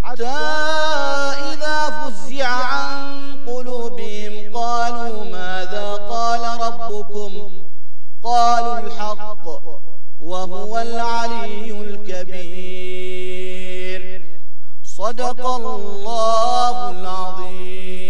حتى إذا فزع عن قلوبهم قالوا ماذا قال ربكم قالوا الحق وهو العلي الكبير. صدق الله العظيم.